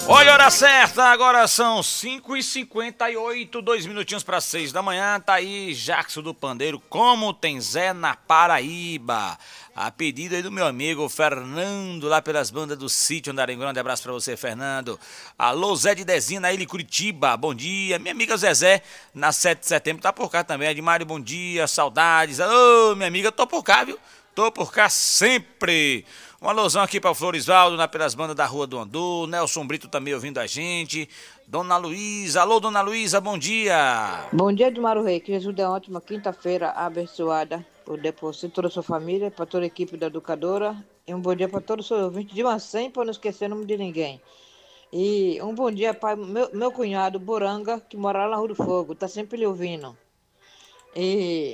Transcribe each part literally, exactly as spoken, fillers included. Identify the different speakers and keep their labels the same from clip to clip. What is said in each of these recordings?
Speaker 1: Olha a hora certa, agora são cinco e cinquenta e oito, dois minutinhos para seis da manhã. Tá aí Jackson do Pandeiro, como tem Zé na Paraíba. A pedido aí do meu amigo Fernando, lá pelas bandas do Sítio Andarim. Grande abraço pra você, Fernando. Alô, Zé de Dezina, ele Curitiba, bom dia. Minha amiga Zezé, na sete de setembro, tá por cá também. Edmário, bom dia, saudades. Alô, minha amiga, tô por cá, viu? Tô por cá sempre. Um alôzão aqui para o Florisvaldo, lá pelas bandas da Rua do Andu. Nelson Brito também ouvindo a gente. Dona Luísa, alô, Dona Luísa, bom dia.
Speaker 2: Bom dia, Edmário Rei. Que Jesus dê uma ótima quinta-feira abençoada por você, toda a sua família, para toda a equipe da Educadora. E um bom dia para todos os seus ouvintes de Mancém, para não esquecer o nome de ninguém. E um bom dia para meu, meu cunhado, Boranga, que mora lá na Rua do Fogo. Tá sempre lhe ouvindo. E...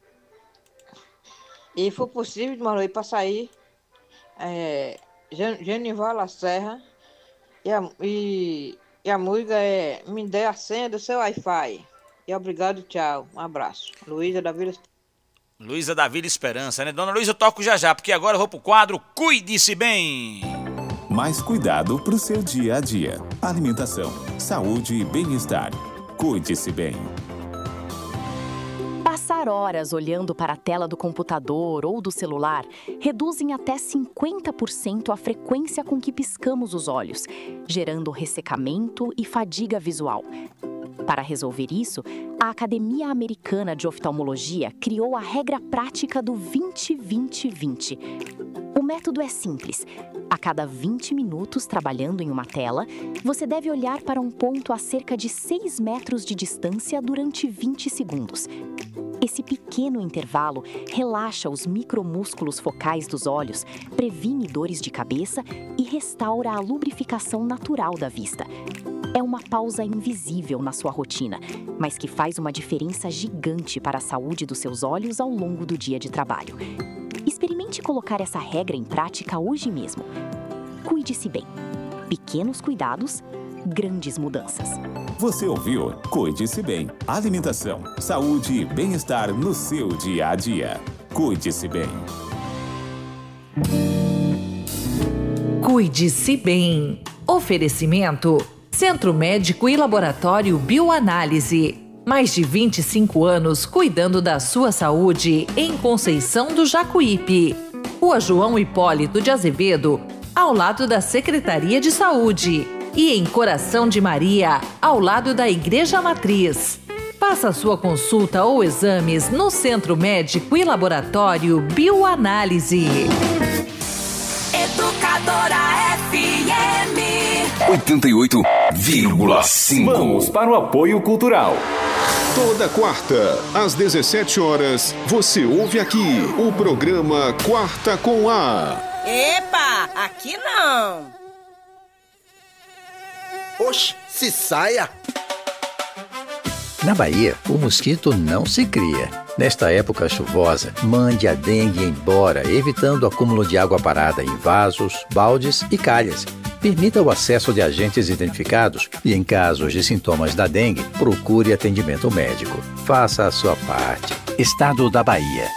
Speaker 2: E foi possível, Edmário Rei, para sair... É, Genival Lacerra e a, e, e a música é Me Dê a Senha do Seu Wi-Fi. E obrigado, tchau. Um abraço. Luísa da Vila
Speaker 1: Luísa da Vila Esperança, né? Dona Luísa, eu toco já já, porque agora eu vou pro quadro Cuide-se Bem.
Speaker 3: Mais cuidado pro seu dia a dia. Alimentação, saúde e bem-estar. Cuide-se bem.
Speaker 4: Passar horas olhando para a tela do computador ou do celular reduz em até cinquenta por cento a frequência com que piscamos os olhos, gerando ressecamento e fadiga visual. Para resolver isso, a Academia Americana de Oftalmologia criou a regra prática do vinte vinte vinte. O método é simples. A cada vinte minutos trabalhando em uma tela, você deve olhar para um ponto a cerca de seis metros de distância durante vinte segundos. Esse pequeno intervalo relaxa os micromúsculos focais dos olhos, previne dores de cabeça e restaura a lubrificação natural da vista. É uma pausa invisível na sua rotina, mas que faz uma diferença gigante para a saúde dos seus olhos ao longo do dia de trabalho. Experimente colocar essa regra em prática hoje mesmo. Cuide-se bem. Pequenos cuidados, grandes mudanças.
Speaker 3: Você ouviu? Cuide-se bem. Alimentação, saúde e bem-estar no seu dia a dia. Cuide-se bem.
Speaker 5: Cuide-se bem. Oferecimento: Centro Médico e Laboratório Bioanálise. Mais de vinte e cinco anos cuidando da sua saúde em Conceição do Jacuípe. Rua João Hipólito de Azevedo, ao lado da Secretaria de Saúde. E em Coração de Maria, ao lado da Igreja Matriz. Faça sua consulta ou exames no Centro Médico e Laboratório Bioanálise.
Speaker 6: Educadora F M
Speaker 7: oitenta e oito vírgula cinco.
Speaker 8: Vamos para o apoio cultural. Toda quarta, às dezessete horas, você ouve aqui o programa Quarta com A.
Speaker 9: Epa, aqui não!
Speaker 10: Oxe, se saia!
Speaker 11: Na Bahia, o mosquito não se cria. Nesta época chuvosa, mande a dengue embora, evitando o acúmulo de água parada em vasos, baldes e calhas. Permita o acesso de agentes identificados e, em casos de sintomas da dengue, procure atendimento médico. Faça a sua parte. Estado da Bahia.